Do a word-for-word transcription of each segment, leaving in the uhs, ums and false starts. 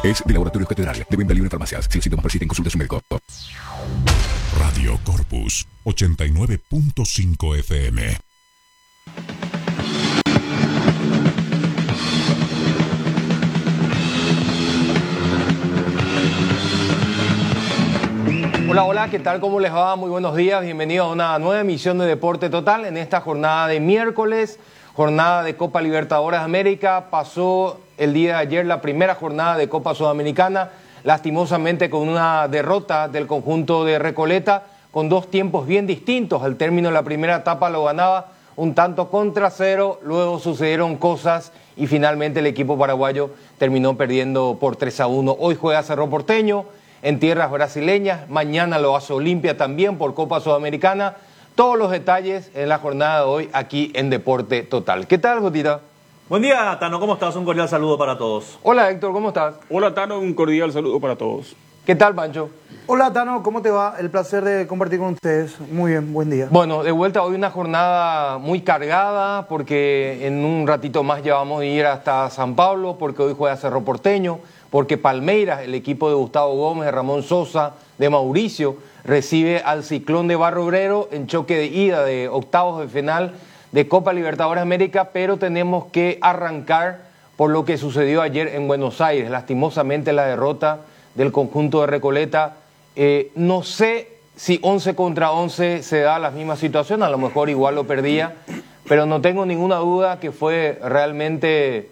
Es de Laboratorios Catedral, de venta libre en farmacias. Si los síntomas persisten, consulte a su médico. Radio Corpus, ochenta y nueve punto cinco F M. Hola, hola, ¿qué tal? ¿Cómo les va? Muy buenos días, bienvenidos a una nueva emisión de Deporte Total en esta jornada de miércoles, jornada de Copa Libertadores de América. Pasó el día de ayer la primera jornada de Copa Sudamericana, lastimosamente con una derrota del conjunto de Recoleta, con dos tiempos bien distintos. Al término de la primera etapa lo ganaba un tanto contra cero, luego sucedieron cosas y finalmente el equipo paraguayo terminó perdiendo por tres a uno. Hoy juega Cerro Porteño en tierras brasileñas, mañana lo hace Olimpia también por Copa Sudamericana. Todos los detalles en la jornada de hoy aquí en Deporte Total. ¿Qué tal, Jotita? Buen día, Tano, ¿cómo estás? Un cordial saludo para todos. Hola, Héctor, ¿cómo estás? Hola, Tano, un cordial saludo para todos. ¿Qué tal, Pancho? Hola, Tano, ¿cómo te va? El placer de compartir con ustedes. Muy bien, buen día. Bueno, de vuelta hoy una jornada muy cargada porque en un ratito más ya vamos a ir hasta San Pablo porque hoy juega Cerro Porteño, porque Palmeiras, el equipo de Gustavo Gómez, de Ramón Sosa, de Mauricio, recibe al Ciclón de Barrio Obrero en choque de ida de octavos de final de Copa Libertadores de América, pero tenemos que arrancar por lo que sucedió ayer en Buenos Aires. Lastimosamente la derrota del conjunto de Recoleta. Eh, no sé si once contra once se da la misma situación, a lo mejor igual lo perdía, pero no tengo ninguna duda que fue realmente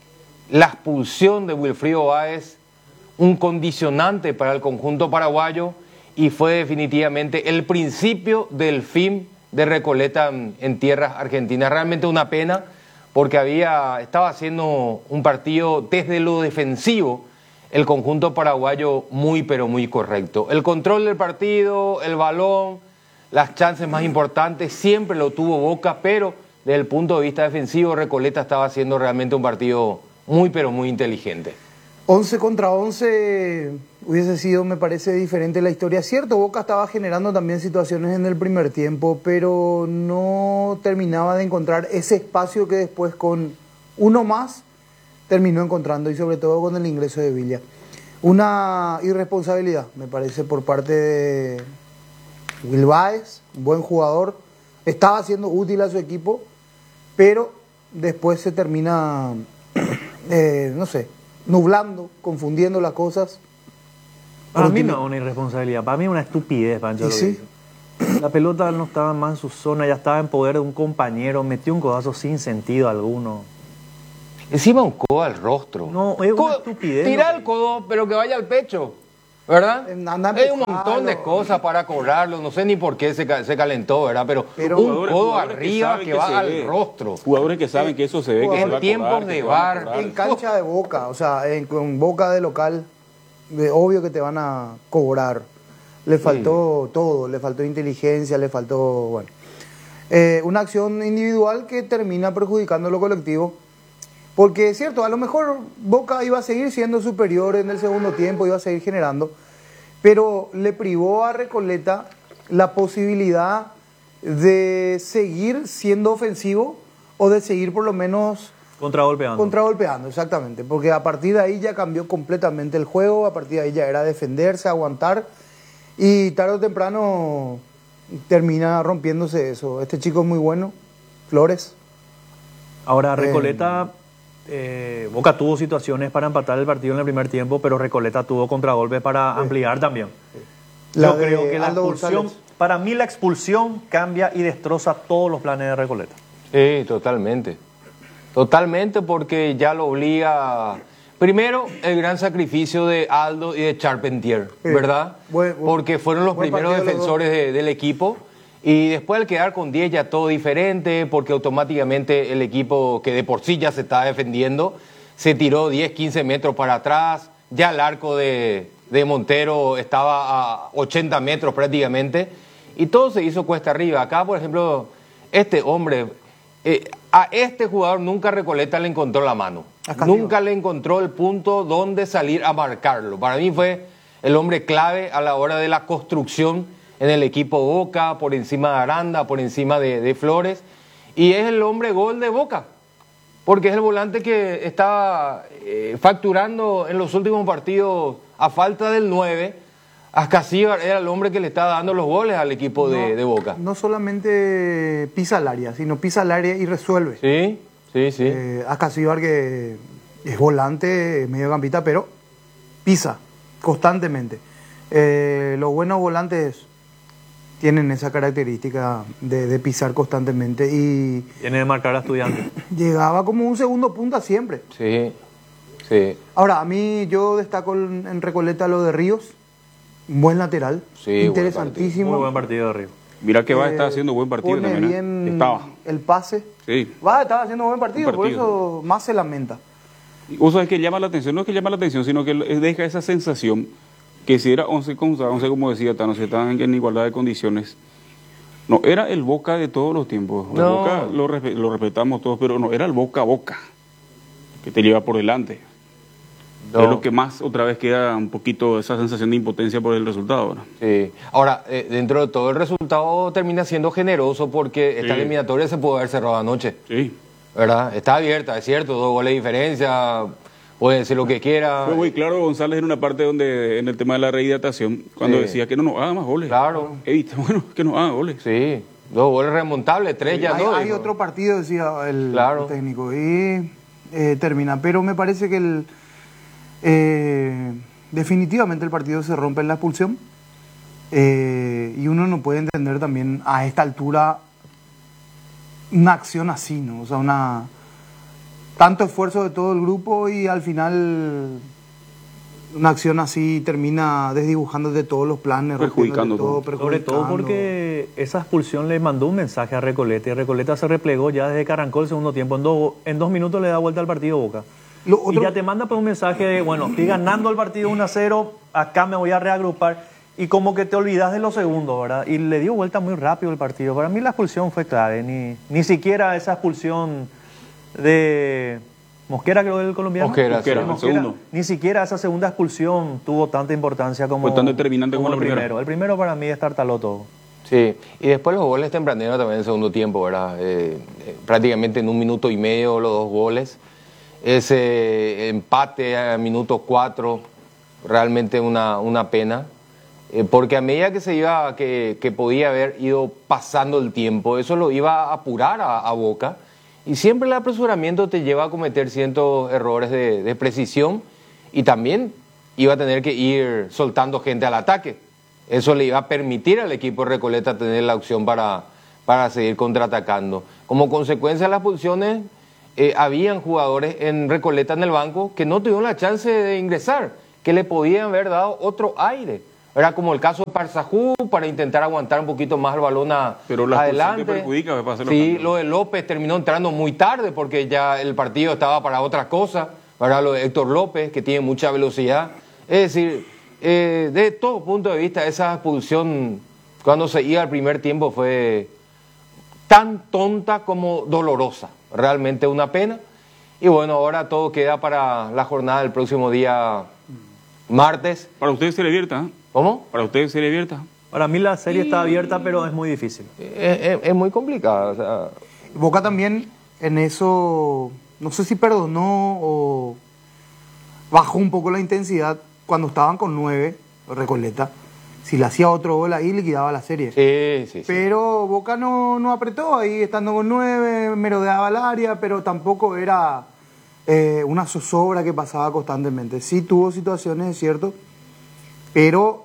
la expulsión de Wilfrido Báez un condicionante para el conjunto paraguayo y fue definitivamente el principio del fin de Recoleta en, en tierras argentinas. Realmente una pena porque había, estaba haciendo un partido desde lo defensivo el conjunto paraguayo muy pero muy correcto. El control del partido, el balón, las chances más importantes siempre lo tuvo Boca, pero desde el punto de vista defensivo Recoleta estaba haciendo realmente un partido muy pero muy inteligente. once contra once hubiese sido, me parece, diferente la historia. Cierto, Boca estaba generando también situaciones en el primer tiempo, pero no terminaba de encontrar ese espacio que después con uno más terminó encontrando, y sobre todo con el ingreso de Villa. Una irresponsabilidad, me parece, por parte de Will Báez, un buen jugador, estaba siendo útil a su equipo, pero después se termina, eh, no sé, nublando, confundiendo las cosas. Para mí no es una irresponsabilidad, para mí es una estupidez, Pancho. Sí. La pelota no estaba más en su zona, ya estaba en poder de un compañero, metió un codazo sin sentido alguno. Encima un codo al rostro. No, es una codo, estupidez. Tira el codo, pero que vaya al pecho, ¿verdad? Hay un montón de cosas para cobrarlo, no sé ni por qué se, se calentó, ¿verdad? Pero, pero un jugadores, codo jugadores arriba que, que va al ve. rostro. Jugadores que saben que eso se ve, que en se va tiempos a cobrar, de bar. En cancha de Boca, o sea, en, en Boca de local, de, obvio que te van a cobrar. Le faltó sí. todo, le faltó inteligencia, le faltó, bueno. Eh, una acción individual que termina perjudicando lo colectivo. Porque es cierto, a lo mejor Boca iba a seguir siendo superior en el segundo tiempo, iba a seguir generando, pero le privó a Recoleta la posibilidad de seguir siendo ofensivo o de seguir por lo menos contragolpeando. Contragolpeando, exactamente, porque a partir de ahí ya cambió completamente el juego, a partir de ahí ya era defenderse, aguantar, y tarde o temprano termina rompiéndose eso. Este chico es muy bueno, Flores. Ahora, Recoleta... Eh, Eh, Boca tuvo situaciones para empatar el partido en el primer tiempo, pero Recoleta tuvo contragolpes para sí. ampliar también. Sí. Yo creo que la Aldo expulsión, González. Para mí la expulsión cambia y destroza todos los planes de Recoleta. Sí, totalmente. Totalmente, porque ya lo obliga... Primero, el gran sacrificio de Aldo y de Charpentier, sí. ¿verdad? Buen, buen, porque fueron los primeros defensores de, del equipo. Y después al quedar con diez ya todo diferente, porque automáticamente el equipo que de por sí ya se estaba defendiendo, se tiró diez, quince metros para atrás, ya el arco de, de Montero estaba a ochenta metros prácticamente, y todo se hizo cuesta arriba. Acá, por ejemplo, este hombre, eh, a este jugador nunca Recoleta le encontró la mano, nunca le encontró el punto donde salir a marcarlo. Para mí fue el hombre clave a la hora de la construcción en el equipo Boca, por encima de Aranda, por encima de, de Flores, y es el hombre gol de Boca. porque es el volante que está eh, facturando en los últimos partidos a falta del nueve. Ascasíbar era el hombre que le estaba dando los goles al equipo de, no, de Boca. No solamente pisa el área, sino pisa el área y resuelve. Sí, sí, sí. Eh, Ascasíbar, que es volante, mediocampista, pero pisa constantemente. Eh, los buenos volantes tienen esa característica de, de pisar constantemente y... Tiene de marcar a Estudiantes. Llegaba como un segundo punta siempre. Sí, sí. Ahora, a mí yo destaco en, en Recoleta lo de Ríos. Un buen lateral, Sí, interesantísimo. Muy buen partido de Río. Mira que va a Eh, estar haciendo buen partido pone también. ¿eh? bien Estaba. el pase. Sí. Va, estaba haciendo buen partido, Buen por partido. eso más se lamenta. O sea, es que llama la atención, no es que llama la atención, sino que deja esa sensación que si era once con once, como decía Tano, si estaban en igualdad de condiciones. No, era el Boca de todos los tiempos. El No. Boca lo, respe- lo respetamos todos, pero no, era el Boca a Boca, que te lleva por delante. No. Es lo que más otra vez queda un poquito esa sensación de impotencia por el resultado, ¿no? Sí. Ahora, eh, dentro de todo el resultado termina siendo generoso porque esta Sí. eliminatoria se pudo haber cerrado anoche, Sí. ¿verdad? Está abierta, es cierto, dos goles de diferencia, puede decir lo que quiera. Fue muy claro González en una parte donde, en el tema de la rehidratación, cuando Sí. decía que no nos haga más goles. Claro. Evita, bueno, que nos haga goles. Sí, dos goles remontables, tres ya hay no. hay dijo. otro partido, decía el, Claro. el técnico, y eh, termina. Pero me parece que el, eh, definitivamente el partido se rompe en la expulsión. Eh, y uno no puede entender también a esta altura una acción así, ¿no? O sea, una tanto esfuerzo de todo el grupo y al final una acción así termina desdibujándote todos los planes, Perjudicando rompiéndote todo. Sobre todo perjudicando. porque esa expulsión le mandó un mensaje a Recoleta y Recoleta se replegó ya desde que arrancó el segundo tiempo. En dos, en dos minutos le da vuelta al partido Boca. Lo Y otro- ya te manda pues un mensaje de, bueno, estoy ganando el partido uno a cero, acá me voy a reagrupar. Y como que te olvidas de los segundos, ¿verdad? Y le dio vuelta muy rápido el partido. Para mí la expulsión fue clave. Ni, ni siquiera esa expulsión de Mosquera, creo que es el colombiano. Mosquera, Mosquera, sí. el segundo. Ni siquiera esa segunda expulsión tuvo tanta importancia como, Fue tan determinante como el la primera. primero. El primero para mí es tartaló todo. Sí, y después los goles tempraneros también en el segundo tiempo, ¿verdad? Eh, eh, prácticamente en un minuto y medio los dos goles. Ese empate a minuto cuatro, realmente una, una pena. Eh, porque a medida que se iba, que, que podía haber ido pasando el tiempo, eso lo iba a apurar a, a Boca. Y siempre el apresuramiento te lleva a cometer ciertos errores de, de precisión y también iba a tener que ir soltando gente al ataque. Eso le iba a permitir al equipo de Recoleta tener la opción para, para seguir contraatacando. Como consecuencia de las expulsiones, eh, habían jugadores en Recoleta en el banco que no tuvieron la chance de ingresar, que le podían haber dado otro aire. Era como el caso de Parzajú, para intentar aguantar un poquito más el balón a, Pero la expulsión adelante. te perjudica, me pasa los Sí, cambios. lo de López terminó entrando muy tarde porque ya el partido estaba para otra cosa. ¿Verdad? Lo de Héctor López, que tiene mucha velocidad. Es decir, eh, de todo punto de vista, esa expulsión cuando se iba al primer tiempo fue tan tonta como dolorosa. Realmente una pena. Y bueno, ahora todo queda para la jornada del próximo día martes. Para ustedes se le abierta, ¿eh? ¿Cómo? Para ustedes se le abierta. Para mí la serie está abierta, pero es muy difícil. Es, es- es muy complicado. O sea, Boca también en eso, no sé si perdonó o bajó un poco la intensidad cuando estaban con nueve, Recoleta. Si le hacía otro gol ahí, liquidaba la serie. sí, sí, sí. Pero Boca no, no apretó ahí, estando con nueve, merodeaba el área, pero tampoco era eh, una zozobra que pasaba constantemente. Sí tuvo situaciones, es cierto, pero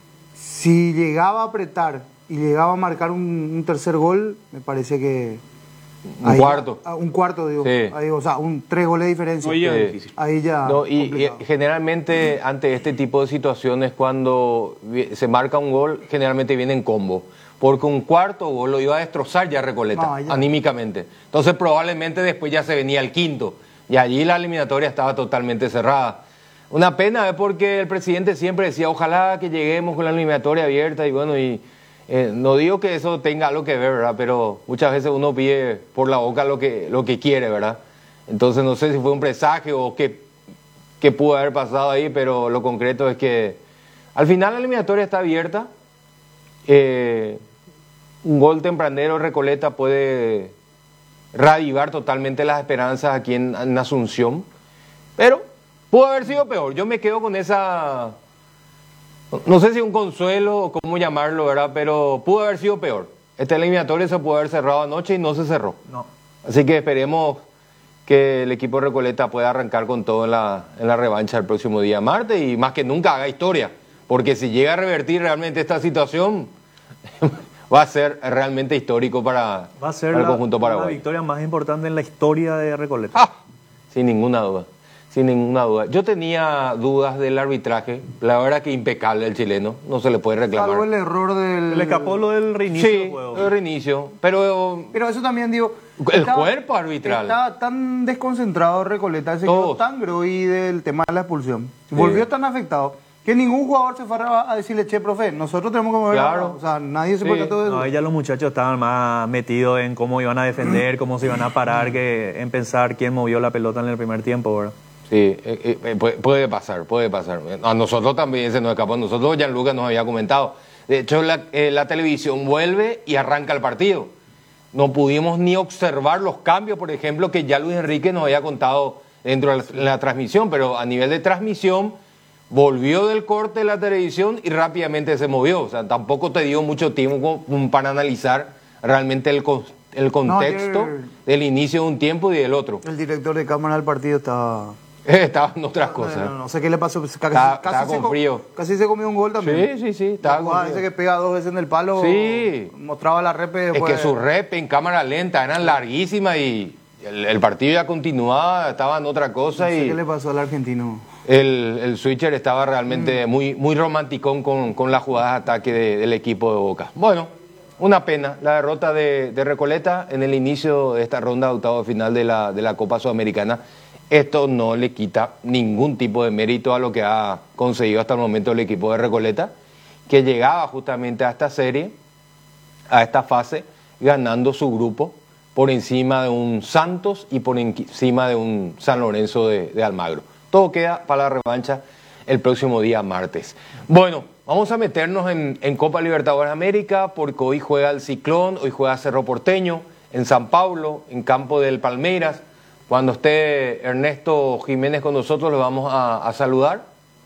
si llegaba a apretar y llegaba a marcar un, un tercer gol, me parece que... Un cuarto. ah, un cuarto, digo. Sí. Ahí, o sea, un tres goles de diferencia. No, ya Sí. es difícil. Ahí ya... No, y, y complicado. generalmente ante este tipo de situaciones, cuando vi- se marca un gol, generalmente viene en combo. Porque un cuarto gol lo iba a destrozar ya Recoleta, No, ya. anímicamente. Entonces probablemente después ya se venía el quinto. Y allí la eliminatoria estaba totalmente cerrada. Una pena es porque el presidente siempre decía, ojalá que lleguemos con la eliminatoria abierta. Y bueno, y eh, no digo que eso tenga algo que ver, ¿verdad? Pero muchas veces uno pide por la boca lo que, lo que quiere, ¿verdad? Entonces no sé si fue un presagio o qué, qué pudo haber pasado ahí, pero lo concreto es que al final la eliminatoria está abierta. Eh, un gol tempranero Recoleta puede reavivar totalmente las esperanzas aquí en, en Asunción. Pero pudo haber sido peor. Yo me quedo con esa, no sé si un consuelo o cómo llamarlo, ¿verdad? Pero pudo haber sido peor. Este eliminatorio se pudo haber cerrado anoche y no se cerró. No. Así que esperemos que el equipo de Recoleta pueda arrancar con todo en la, en la revancha el próximo día martes y más que nunca haga historia. Porque si llega a revertir realmente esta situación, va a ser realmente histórico para, Va a ser para el la, conjunto paraguayo. la victoria más importante en la historia de Recoleta. Ah, sin ninguna duda, sin ninguna duda. Yo tenía dudas del arbitraje, la verdad que impecable el chileno, no se le puede reclamar. Salvo el error del... Le escapó lo del reinicio del Sí, juego. el reinicio, pero Pero eso también, digo... el estaba- cuerpo arbitral. Estaba tan desconcentrado Recoleta, se quedó Todos. tan grogui del tema de la expulsión. Volvió tan afectado que ningún jugador se fue a a decirle, che, profe, nosotros tenemos que mover la Claro. bola". O sea, nadie se Sí. percató de eso. No, ahí ya los muchachos estaban más metidos en cómo iban a defender, cómo se iban a parar, que en pensar quién movió la pelota en el primer tiempo, ¿verdad? Sí, eh, eh, puede, puede pasar, puede pasar. A nosotros también se nos escapó. A nosotros Gianluca nos había comentado. De hecho, la, eh, la televisión vuelve y arranca el partido. No pudimos ni observar los cambios, por ejemplo, que ya Luis Enrique nos había contado dentro de la, la transmisión, pero a nivel de transmisión volvió del corte de la televisión y rápidamente se movió. O sea, tampoco te dio mucho tiempo como para analizar realmente el, con- el contexto ayer- del inicio de un tiempo y del otro. El director de cámara del partido estaba... Estaba en otras cosas. No, no, no sé qué le pasó. Casi, Estaba- casi estaba se con co- frío. Casi se comió un gol también. Sí, sí, sí, estaba La con jugada frío. ese que pega dos veces en el palo. Sí. Mostraba la repe Es después. que sus rep en cámara lenta eran larguísimas y el, el partido ya continuaba, estaba en otra cosa No sé y qué le pasó al argentino. el, el switcher estaba realmente muy, muy romanticón con, con las jugadas de ataque de- del equipo de Boca. Bueno, una pena la derrota de, de Recoleta en el inicio de esta ronda de octavo de final de la, de la Copa Sudamericana. Esto no le quita ningún tipo de mérito a lo que ha conseguido hasta el momento el equipo de Recoleta, que llegaba justamente a esta serie, a esta fase, ganando su grupo por encima de un Santos y por encima de un San Lorenzo de, de Almagro. Todo queda para la revancha el próximo día martes. Bueno, vamos a meternos en, en Copa Libertadores América porque hoy juega el Ciclón, hoy juega Cerro Porteño, en San Pablo, en campo del Palmeiras. Cuando esté Ernesto Jiménez con nosotros, lo vamos a, a saludar,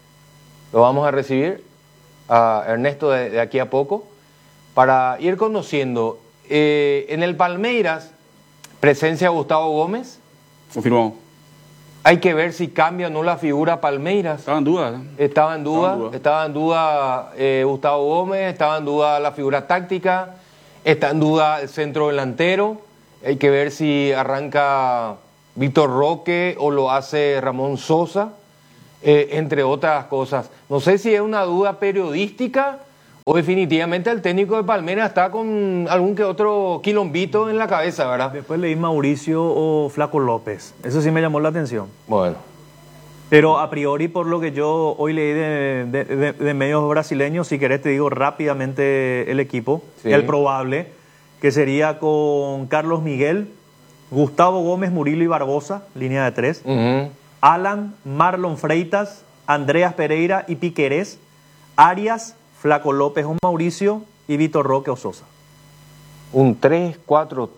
lo vamos a recibir a Ernesto de, de aquí a poco, para ir conociendo. Eh, en el Palmeiras, presencia de Gustavo Gómez, Confirmado. hay que ver si cambia o no la figura Palmeiras. Estaba en duda. ¿eh? Estaba en duda, Estaba en duda. estaba en duda eh, Gustavo Gómez, estaba en duda la figura táctica, está en duda el centro delantero. Hay que ver si arranca Víctor Roque o lo hace Ramón Sosa, eh, entre otras cosas. No sé si es una duda periodística o definitivamente el técnico de Palmeiras está con algún que otro quilombito en la cabeza, ¿verdad? Después leí Mauricio o Flaco López. Eso sí me llamó la atención. Bueno, Pero a priori, por lo que yo hoy leí de, de- de- de medios brasileños, si querés te digo rápidamente el equipo, Sí. el probable, que sería con Carlos Miguel, Gustavo Gómez, Murilo y Barbosa, línea de tres, ujú. Alan, Marlon Freitas, Andreas Pereira y Piquerés, Arias, Flaco López o Mauricio y Vitor Roque o Sosa. Un tres cuatro